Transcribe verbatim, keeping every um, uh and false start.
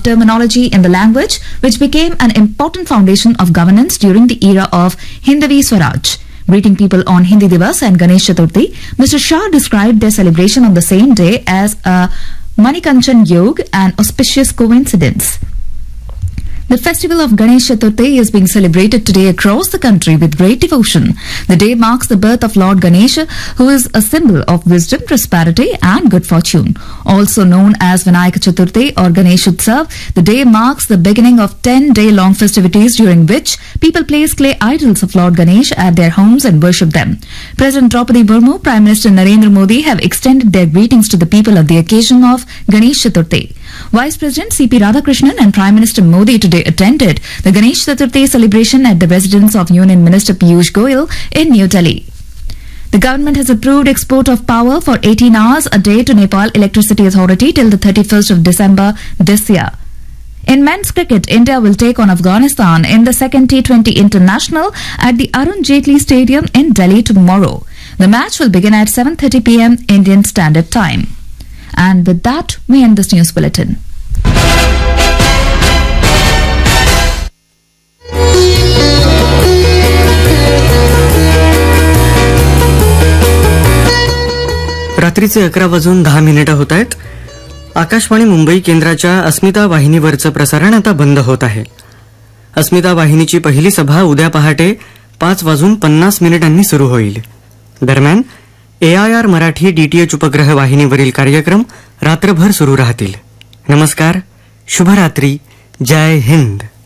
terminology in the language, which became an important foundation of governance during the era of Hindavi Swaraj. Greeting people on Hindi Divas and Ganesh Chaturthi, Mister Shah described their celebration on the same day as a Manikanchan Yog, an auspicious coincidence. The festival of Ganesh Chaturthi is being celebrated today across the country with great devotion. The day marks the birth of Lord Ganesha, who is a symbol of wisdom, prosperity and good fortune. Also known as Vinayaka Chaturthi or Ganesh Utsav, the day marks the beginning of ten-day-long festivities during which people place clay idols of Lord Ganesh at their homes and worship them. President Draupadi Murmu, Prime Minister Narendra Modi have extended their greetings to the people on the occasion of Ganesh Chaturthi. Vice President C P Radhakrishnan and Prime Minister Modi today attended the Ganesh Chaturthi celebration at the residence of Union Minister Piyush Goyal in New Delhi. The government has approved export of power for eighteen hours a day to Nepal Electricity Authority till the thirty-first of December this year. In men's cricket, India will take on Afghanistan in the second T twenty International at the Arun Jaitley Stadium in Delhi tomorrow. The match will begin at seven thirty p m Indian Standard Time. And with that, we end this news bulletin. रात्रीचे अकरा वाजून दहा मिनिटं होत आहेत. आकाशवाणी मुंबई केंद्राच्या अस्मिता वाहिनीवरचं प्रसारण आता बंद होत आहे. अस्मिता वाहिनीची पहिली सभा उद्या पहाटे पाच वाजून पन्नास मिनिटांनी सुरू होईल. दरम्यान ए आय आर मराठी डीटीएच उपग्रह वाहिनीवरील कार्यक्रम रात्रभर सुरू राहतील. नमस्कार, शुभरात्री, जय हिंद.